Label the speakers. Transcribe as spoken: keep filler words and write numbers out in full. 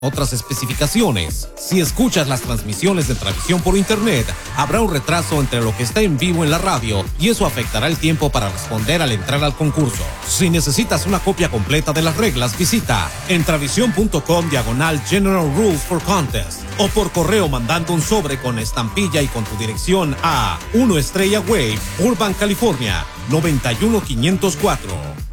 Speaker 1: Otras especificaciones. Si escuchas las transmisiones de transmisión por internet, habrá un retraso entre lo que está en vivo en la radio y eso afectará el tiempo para responder al entrar al concurso. Si necesitas una copia completa de las reglas, visita entravisión.com diagonal General Rules for Contest o por correo mandando un sobre con estampilla y con tu dirección a uno Estrella Way, Burbank, California, noventa y uno quinientos cuatro.